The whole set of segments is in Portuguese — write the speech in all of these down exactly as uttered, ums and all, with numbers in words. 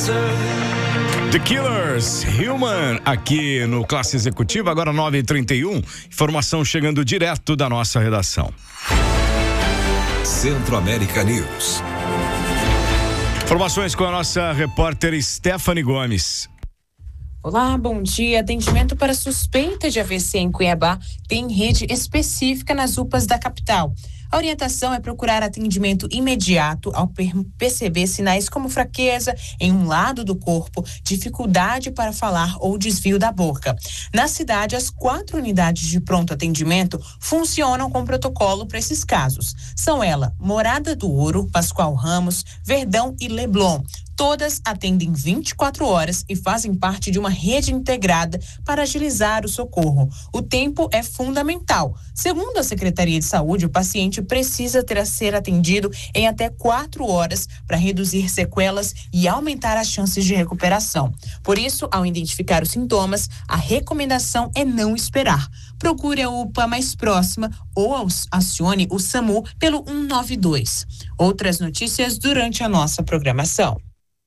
The Killers, Human, aqui no Classe Executiva, agora nove e trinta e um. Informação chegando direto da nossa redação. Centro-América News. Informações com a nossa repórter Stephanie Gomes. Olá, bom dia. Atendimento para suspeita de A V C em Cuiabá tem rede específica nas U P As da capital. A orientação é procurar atendimento imediato ao perceber sinais como fraqueza em um lado do corpo, dificuldade para falar ou desvio da boca. Na cidade, as quatro unidades de pronto atendimento funcionam com protocolo para esses casos. São elas Morada do Ouro, Pascoal Ramos, Verdão e Leblon. Todas atendem vinte e quatro horas e fazem parte de uma rede integrada para agilizar o socorro. O tempo é fundamental. Segundo a Secretaria de Saúde, o paciente precisa ter a ser atendido em até quatro horas para reduzir sequelas e aumentar as chances de recuperação. Por isso, ao identificar os sintomas, a recomendação é não esperar. Procure a U P A mais próxima ou acione o SAMU pelo um nove dois. Outras notícias durante a nossa programação.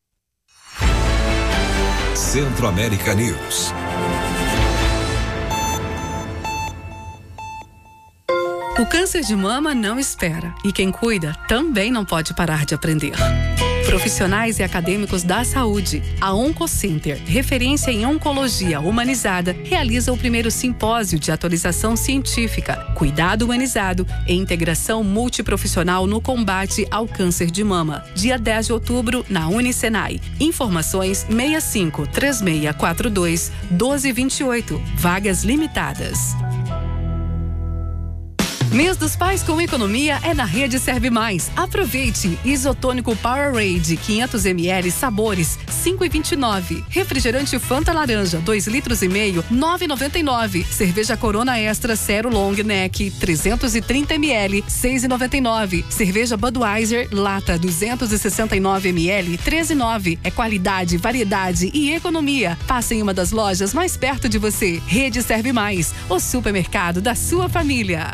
Centro-América News. O câncer de mama não espera e quem cuida também não pode parar de aprender. Profissionais e acadêmicos da saúde, a Oncocenter, referência em oncologia humanizada, realiza o primeiro simpósio de atualização científica, cuidado humanizado e integração multiprofissional no combate ao câncer de mama. Dia dez de outubro, na Unicenai. Informações seis cinco três seis quatro dois um dois dois oito. Vagas limitadas. Mês dos Pais com economia é na Rede Serve Mais. Aproveite! Isotônico Powerade quinhentos mililitros sabores cinco e vinte e nove. Refrigerante Fanta Laranja dois litros e meio nove e noventa e nove. Cerveja Corona Extra Zero Long Neck trezentos e trinta mililitros seis e noventa e nove. Cerveja Budweiser Lata duzentos e sessenta e nove mililitros treze e nove. É qualidade, variedade e economia. Passe em uma das lojas mais perto de você. Rede Serve Mais, o supermercado da sua família.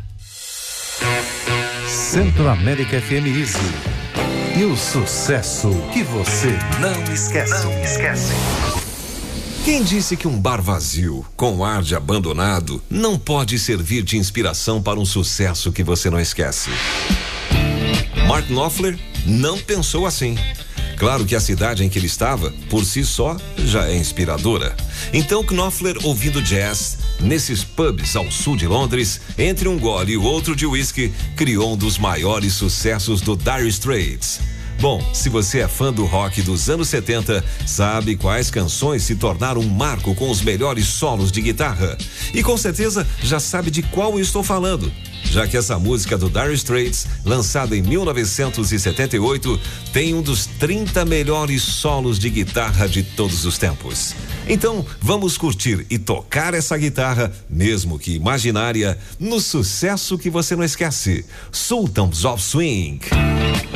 Centro-América F M Easy. E o sucesso que você não esquece. Não esquece. Quem disse que um bar vazio, com ar de abandonado, não pode servir de inspiração para um sucesso que você não esquece? Mark Knopfler não pensou assim. Claro que a cidade em que ele estava, por si só, já é inspiradora. Então Knopfler, ouvindo jazz, nesses pubs ao sul de Londres, entre um gole e o outro de whisky, criou um dos maiores sucessos do Dire Straits. Bom, se você é fã do rock dos anos setenta, sabe quais canções se tornaram um marco com os melhores solos de guitarra. E com certeza já sabe de qual eu estou falando, já que essa música do Dire Straits, lançada em mil novecentos e setenta e oito, tem um dos trinta melhores solos de guitarra de todos os tempos. Então, vamos curtir e tocar essa guitarra, mesmo que imaginária, no sucesso que você não esquece, Sultans of Swing.